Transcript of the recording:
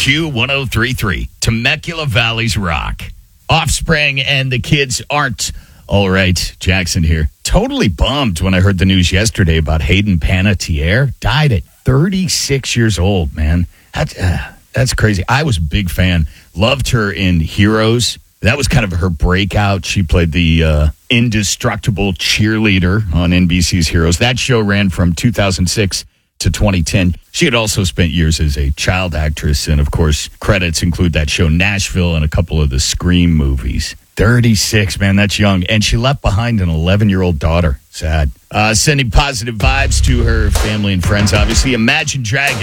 Q1033, Temecula Valley's Rock. Offspring and the kids aren't all right. Jackson here. Totally bummed when I heard the news yesterday about Hayden Panettiere. Died at 36 years old, man. That's crazy. I was a big fan. Loved her in Heroes. That was kind of her breakout. She played the indestructible cheerleader on NBC's Heroes. That show ran from 2006 to 2010. She had also spent years as a child actress, and of course, credits include that show Nashville and a couple of the Scream movies. 36, man, that's young. And she left behind an 11-year-old daughter. Sad. Sending positive vibes to her family and friends, obviously. Imagine Dragons.